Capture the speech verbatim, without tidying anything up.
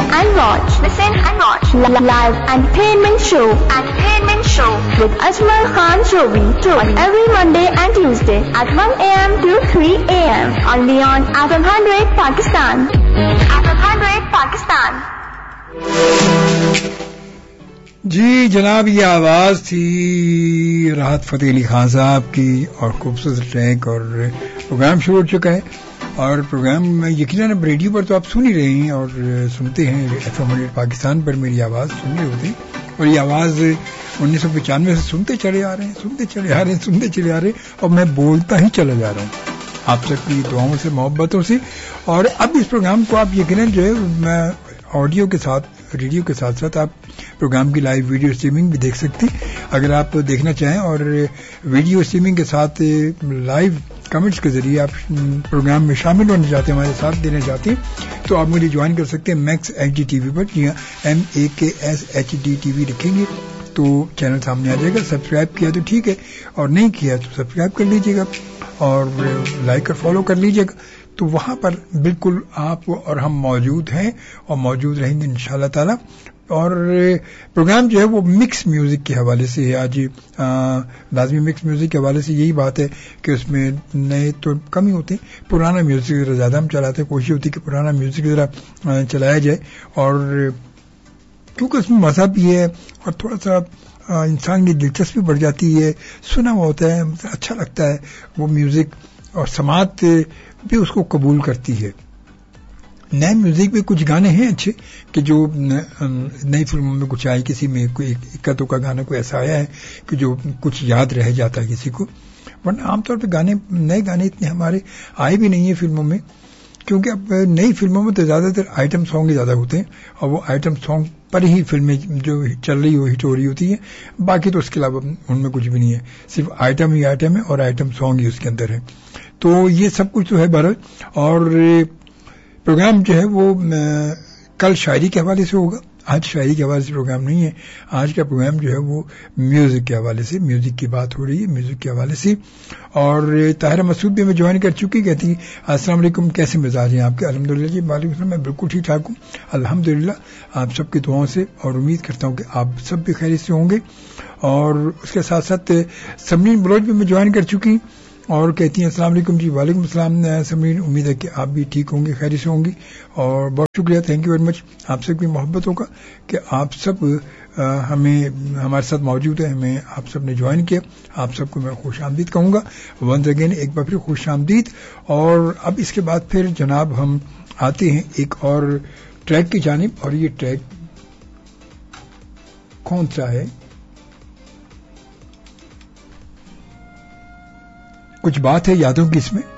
and watch. Listen and watch. Live entertainment show. Entertainment show with Ajmal Khan Jovi on every Monday and Tuesday at one a.m. to three a.m. only on F M one hundred Pakistan. F M one hundred Pakistan. جی جناب، یہ آواز تھی راحت فتح علی خان صاحب کی اور خوبصورت track, اور programme شروع ہو چکا ہے. اور پروگرام یقیناً اب ریڈیو پر تو آپ سن ہی رہے ہیں اور سنتے ہیں، ایف ایم ہنڈریڈ پاکستان پر میری آواز سن رہے ہوتے ہیں. اور یہ آواز انیس سو پچانوے سے سنتے چلے آ رہے ہیں سنتے چلے آ رہے ہیں سنتے چلے آ رہے ہیں اور میں بولتا ہی چلا جا رہا ہوں آپ سب کی دعاؤں سے، محبتوں سے. اور اب اس پروگرام کو آپ یقیناً جو ہے میں آڈیو کے ساتھ، ریڈیو کے ساتھ ساتھ آپ پروگرام کی لائیو ویڈیو اسٹریمنگ بھی دیکھ سکتے ہیں اگر آپ دیکھنا چاہیں. اور ویڈیو اسٹریمنگ کے ساتھ لائیو کمنٹس کے ذریعے آپ پروگرام میں شامل ہونا چاہتے ہیں، ہمارے ساتھ دینا چاہتے ہیں، تو آپ مجھے جوائن کر سکتے ہیں Max H D T V پر. جی ہاں، ایم اے کے S H D T V لکھیں گے تو چینل سامنے آ جائے گا. سبسکرائب کیا تو ٹھیک ہے، اور نہیں کیا تو سبسکرائب کر لیجیے گا اور لائک اور فالو کر لیجیے گا. تو وہاں پر بالکل آپ اور ہم موجود ہیں اور موجود رہیں گے انشاءاللہ تعالی. اور پروگرام جو ہے وہ مکس میوزک کے حوالے سے ہے. آج لازمی مکس میوزک کے حوالے سے یہی بات ہے کہ اس میں نئے تو کم ہی ہوتے ہیں، پرانا میوزک ذرا زیادہ ہم چلاتے ہیں. کوشش ہوتی ہے کہ پرانا میوزک ذرا چلایا جائے، اور کیونکہ اس میں مزہ بھی ہے اور تھوڑا سا انسان کی دلچسپی بڑھ جاتی ہے، سنا ہوا ہوتا ہے، اچھا لگتا ہے وہ میوزک، اور سماعت بھی اس کو قبول کرتی ہے. نئے میوزک میں کچھ گانے ہیں اچھے کہ جو نئی فلموں میں کچھ آئے، کسی میں کوئی اکا دکا گانا کوئی ایسا آیا ہے کہ جو کچھ یاد رہ جاتا ہے کسی کو. ورنہ عام طور پہ گانے نئے گانے اتنے ہمارے آئے بھی نہیں ہیں فلموں میں، کیونکہ اب نئی فلموں میں تو زیادہ تر آئٹم سانگ ہی زیادہ ہوتے ہیں، اور وہ آئٹم سانگ پر ہی فلمیں جو چل رہی ہو ہٹ ہو رہی ہوتی ہیں. باقی تو اس کے علاوہ ان میں کچھ بھی نہیں ہے، صرف آئٹم ہی آئٹم ہے اور آئٹم سانگ ہی اس کے اندر ہے. تو یہ سب کچھ تو ہے بہرحال. اور پروگرام جو ہے وہ کل شاعری کے حوالے سے ہوگا، آج شاعری کے حوالے سے پروگرام نہیں ہے. آج کا پروگرام جو ہے وہ میوزک کے حوالے سے، میوزک کی بات ہو رہی ہے میوزک کے حوالے سے. اور طاہرہ مسعود بھی ہمیں جوائن کر چکی، کہتی السلام علیکم، کیسے مزاج ہیں آپ کے؟ الحمدللہ جی، وعلیکم السلام، میں بالکل ٹھیک ٹھاک ہوں الحمدللہ آپ سب کی دعاؤں سے، اور امید کرتا ہوں کہ آپ سب بھی خیریت سے ہوں گے. اور اس کے ساتھ ساتھ سمرین بلوچ بھی ہمیں جوائن کر چکی اور کہتی ہیں السلام علیکم جی. وعلیکم السلام سمرین، امید ہے کہ آپ بھی ٹھیک ہوں گے، خیریت سے ہوں گی. اور بہت شکریہ، تھینک یو ویری مچ آپ سب کی محبتوں کا کہ آپ سب ہمیں ہمارے ساتھ موجود ہیں، ہمیں آپ سب نے جوائن کیا. آپ سب کو میں خوش آمدید کہوں گا، ونس اگین ایک بار پھر خوش آمدید. اور اب اس کے بعد پھر جناب ہم آتے ہیں ایک اور ٹریک کی جانب، اور یہ ٹریک کون سا ہے؟ کچھ بات ہے یادوں کی اس میں.